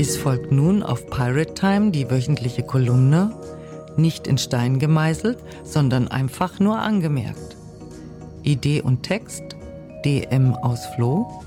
Dies folgt nun auf Pirate Time die wöchentliche Kolumne, nicht in Stein gemeißelt, sondern einfach nur angemerkt. Idee und Text DM aus Floh.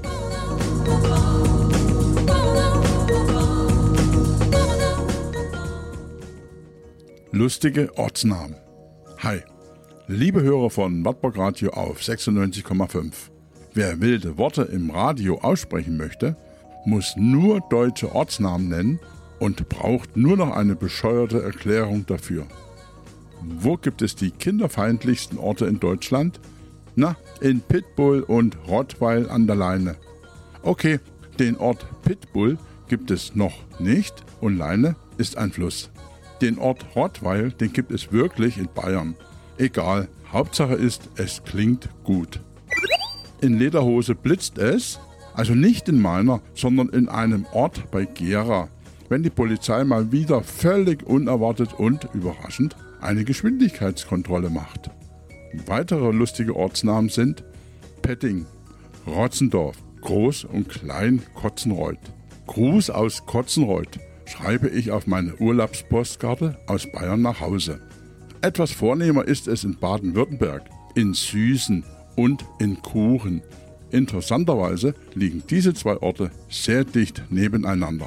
Lustige Ortsnamen. Hi, liebe Hörer von Wartburg Radio auf 96,5. Wer wilde Worte im Radio aussprechen möchte, muss nur deutsche Ortsnamen nennen und braucht nur noch eine bescheuerte Erklärung dafür. Wo gibt es die kinderfeindlichsten Orte in Deutschland? Na, in Pitbull und Rottweil an der Leine. Okay, den Ort Pitbull gibt es noch nicht und Leine ist ein Fluss. Den Ort Rottweil, den gibt es wirklich in Bayern. Egal, Hauptsache ist, es klingt gut. In Lederhose blitzt es, also nicht in meiner, sondern in einem Ort bei Gera, wenn die Polizei mal wieder völlig unerwartet und überraschend eine Geschwindigkeitskontrolle macht. Weitere lustige Ortsnamen sind Petting, Rotzendorf, Groß- und Klein-Kotzenreuth. Gruß aus Kotzenreuth schreibe ich auf meine Urlaubspostkarte aus Bayern nach Hause. Etwas vornehmer ist es in Baden-Württemberg, in Süßen und in Kuchen. Interessanterweise liegen diese zwei Orte sehr dicht nebeneinander.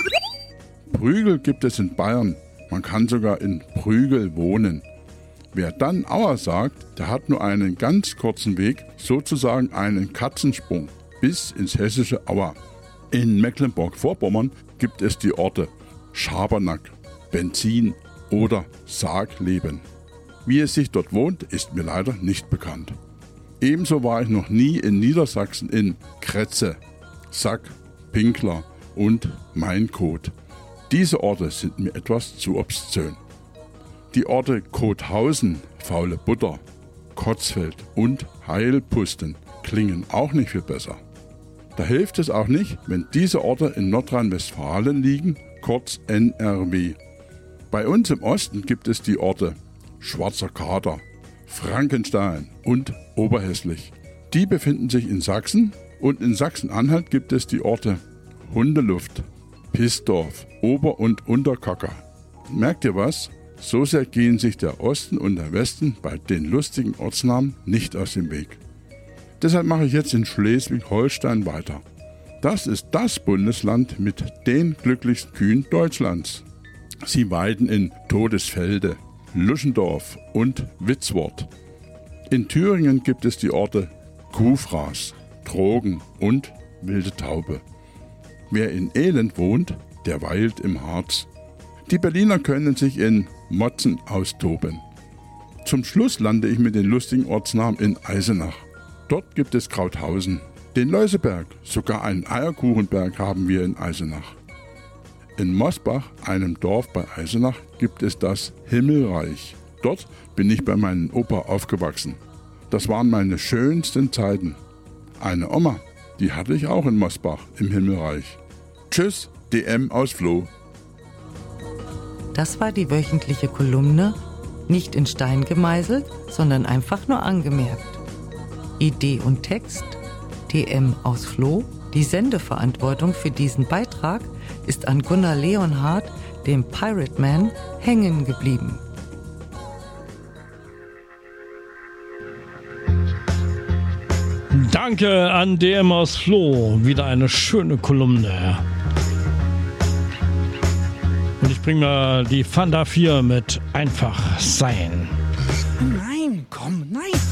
Prügel gibt es in Bayern, man kann sogar in Prügel wohnen. Wer dann Aua sagt, der hat nur einen ganz kurzen Weg, sozusagen einen Katzensprung, bis ins hessische Aua. In Mecklenburg-Vorpommern gibt es die Orte Schabernack, Benzin oder Sargleben. Wie es sich dort wohnt, ist mir leider nicht bekannt. Ebenso war ich noch nie in Niedersachsen in Kretze, Sack, Pinkler und Mainkot. Diese Orte sind mir etwas zu obszön. Die Orte Kothausen, Faule Butter, Kotzfeld und Heilpusten klingen auch nicht viel besser. Da hilft es auch nicht, wenn diese Orte in Nordrhein-Westfalen liegen, kurz NRW. Bei uns im Osten gibt es die Orte Schwarzer Kater, Frankenstein und Oberhässlich. Die befinden sich in Sachsen und in Sachsen-Anhalt gibt es die Orte Hundeluft, Pissdorf, Ober- und Unterkacker. Merkt ihr was? So sehr gehen sich der Osten und der Westen bei den lustigen Ortsnamen nicht aus dem Weg. Deshalb mache ich jetzt in Schleswig-Holstein weiter. Das ist das Bundesland mit den glücklichsten Kühen Deutschlands. Sie weiden in Todesfelde, Luschendorf und Witzwort. In Thüringen gibt es die Orte Kuhfraß, Trogen und Wilde Taube. Wer in Elend wohnt, der weilt im Harz. Die Berliner können sich in Motzen austoben. Zum Schluss lande ich mit den lustigen Ortsnamen in Eisenach. Dort gibt es Krauthausen, den Läuseberg, sogar einen Eierkuchenberg haben wir in Eisenach. In Mosbach, einem Dorf bei Eisenach, gibt es das Himmelreich. Dort bin ich bei meinem Opa aufgewachsen. Das waren meine schönsten Zeiten. Eine Oma, die hatte ich auch in Mosbach im Himmelreich. Tschüss, DM aus Floh. Das war die wöchentliche Kolumne, nicht in Stein gemeißelt, sondern einfach nur angemerkt. Idee und Text DM aus Floh. Die Sendeverantwortung für diesen Beitrag ist an Gunnar Leonhardt, dem Pirate Man, hängen geblieben. Danke an DM aus Floh. Wieder eine schöne Kolumne. Und ich bringe mal die Fanta 4 mit Einfach sein. Nein, komm, nein.